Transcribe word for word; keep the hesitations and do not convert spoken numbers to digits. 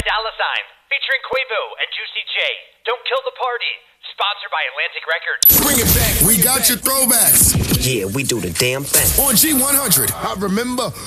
Dollar Sign, featuring Quavo and Juicy J. Don't Kill the Party, sponsored by Atlantic Records. Bring it back. We got your throwbacks. Yeah, we do the damn thing. On G one hundred, I remember